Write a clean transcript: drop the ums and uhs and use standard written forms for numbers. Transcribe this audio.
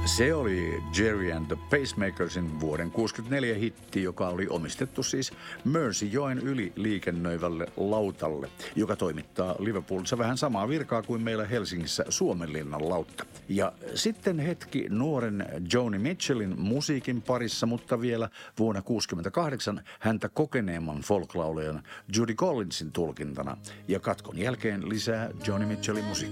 Se oli Jerry and the Pacemakersin vuoden 1964 hitti, joka oli omistettu siis Merseyjoen yli liikennöivälle lautalle, joka toimittaa Liverpoolissa vähän samaa virkaa kuin meillä Helsingissä Suomenlinnan lautta. Ja sitten hetki nuoren Joni Mitchellin musiikin parissa, mutta vielä vuonna 1968 häntä kokeneemman folklaulajan Judy Collinsin tulkintana. Ja katkon jälkeen lisää Joni Mitchellin musiikkia.